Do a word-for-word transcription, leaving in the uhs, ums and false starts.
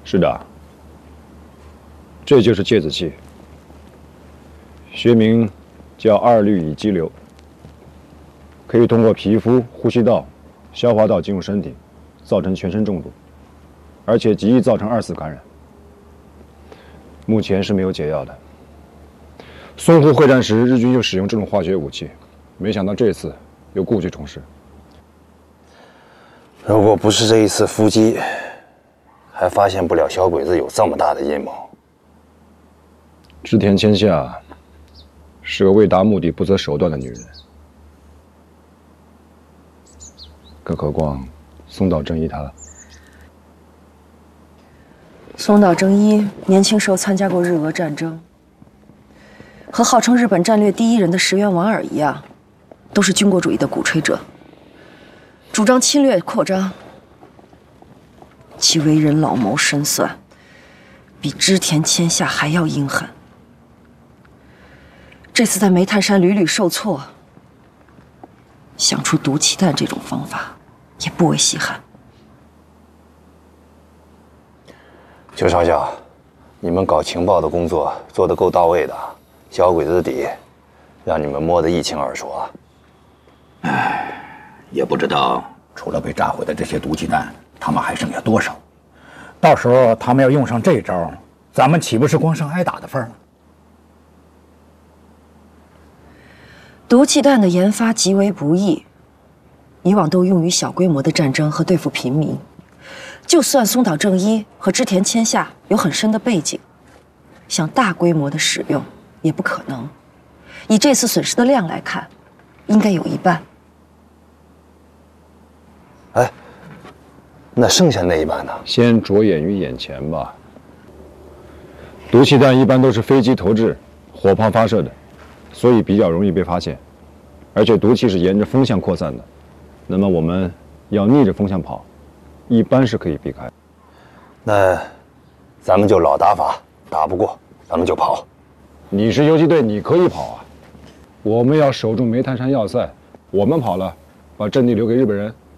是的，这就是芥子气，学名叫二氯乙基硫，可以通过皮肤、呼吸道、消化道进入身体，造成全身中毒，而且极易造成二次感染。目前是没有解药的。淞沪会战时，日军就使用这种化学武器，没想到这次又故技重施。 如果不是这一次伏击，还发现不了小鬼子有这么大的阴谋。 织田千夏是个为达目的不择手段的女人，更何况松岛正一她。 松岛正一年轻时候参加过日俄战争，和号称日本战略第一人的石原莞尔一样，都是军国主义的鼓吹者，主张侵略扩张。其为人老谋深算，比织田千夏还要阴狠。这次在煤炭山屡屡受挫，想出毒气弹这种方法，也不为稀罕。 邱少校，你们搞情报的工作做得够到位的，小鬼子的底让你们摸得一清二楚啊。 唉，也不知道除了被炸毁的这些毒气弹，他们还剩下多少？到时候他们要用上这招，咱们岂不是光剩挨打的份儿了？ 毒气弹的研发极为不易，以往都用于小规模的战争和对付平民。就算松岛正一和织田千夏有很深的背景，想大规模的使用也不可能。以这次损失的量来看，应该有一半。 哎，那剩下那一半呢？ 先着眼于眼前吧。毒气弹一般都是飞机投掷、火炮发射的，所以比较容易被发现，而且毒气是沿着风向扩散的。那么我们要逆着风向跑，一般是可以避开。 那咱们就老打法，打不过咱们就跑。 你是游击队，你可以跑啊。我们要守住煤炭山要塞，我们跑了，把阵地留给日本人。